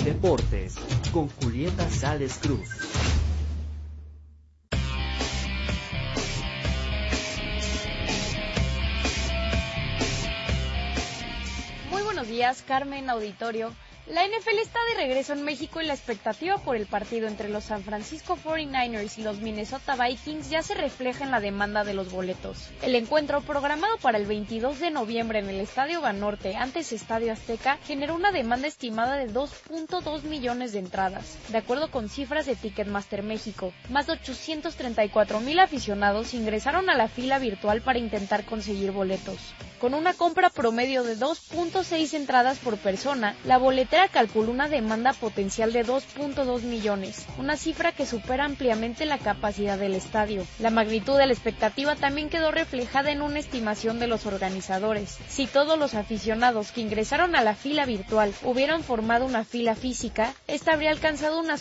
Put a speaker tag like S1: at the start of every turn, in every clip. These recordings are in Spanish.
S1: Deportes con Julieta Sales Cruz.
S2: Muy buenos días, Carmen, auditorio. La NFL está de regreso en México y la expectativa por el partido entre los San Francisco 49ers y los Minnesota Vikings ya se refleja en la demanda de los boletos. El encuentro, programado para el 22 de noviembre en el Estadio Banorte, antes Estadio Azteca, generó una demanda estimada de 2.2 millones de entradas. De acuerdo con cifras de Ticketmaster México, más de 834,000 aficionados ingresaron a la fila virtual para intentar conseguir boletos. Con una compra promedio de 2.6 entradas por persona, la boletera calculó una demanda potencial de 2.2 millones, una cifra que supera ampliamente la capacidad del estadio. La magnitud de la expectativa también quedó reflejada en una estimación de los organizadores. Si todos los aficionados que ingresaron a la fila virtual hubieran formado una fila física, esta habría alcanzado unas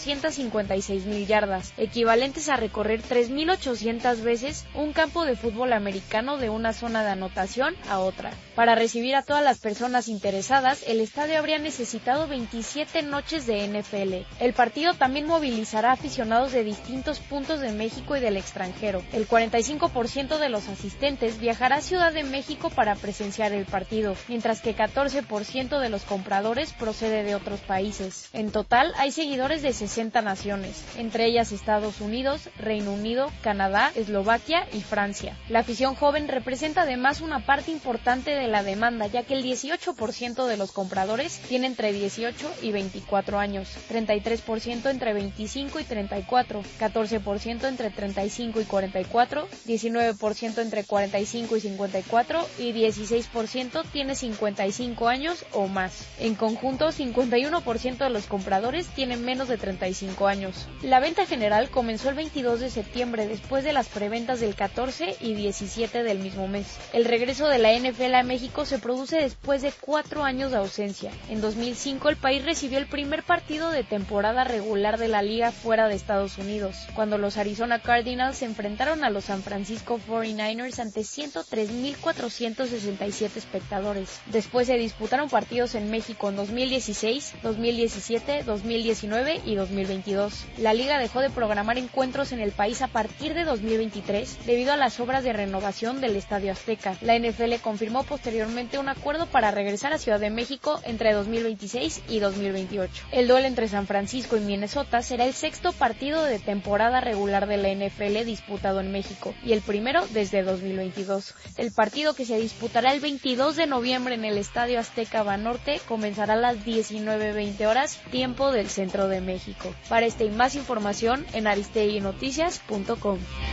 S2: 456,000 yardas, equivalentes a recorrer 3.800 veces un campo de fútbol americano de una zona de anotación a otra. Para recibir a todas las personas interesadas, el estadio habría necesitado 27 noches de NFL. El partido también movilizará aficionados de distintos puntos de México y del extranjero. El 45% de los asistentes viajará a Ciudad de México para presenciar el partido, mientras que 14% de los compradores procede de otros países. En total, hay seguidores de 60 naciones, entre ellas Estados Unidos, Reino Unido, Canadá, Eslovaquia y Francia. La afición joven representa además una parte importante de la demanda, ya que el 18% de los compradores tiene entre 18 y 24 años, 33% entre 25 y 34, 14% entre 35 y 44, 19% entre 45 y 54 y 16% tiene 55 años o más. En conjunto, 51% de los compradores tienen menos de 35 años. La venta general comenzó el 22 de septiembre después de las preventas del 14 y 17 del mismo mes. El regreso de la NFL a México se produce después de 4 años de ausencia. En 2005 el país recibió el primer partido de temporada regular de la liga fuera de Estados Unidos, cuando los Arizona Cardinals se enfrentaron a los San Francisco 49ers ante 103,467 espectadores. Después se disputaron partidos en México en 2016, 2017, 2019 y 2022. La liga dejó de programar encuentros en el país a partir de 2023 debido a las obras de renovación del Estadio Azteca. La NFL confirmó posteriormente un acuerdo para regresar a Ciudad de México entre 2026 y 2028. El duelo entre San Francisco y Minnesota será el sexto partido de temporada regular de la NFL disputado en México y el primero desde 2022. El partido, que se disputará el 22 de noviembre en el Estadio Azteca Banorte, comenzará a las 19:20 horas, tiempo del centro de México. Para esta y más información en aristeguinoticias.com.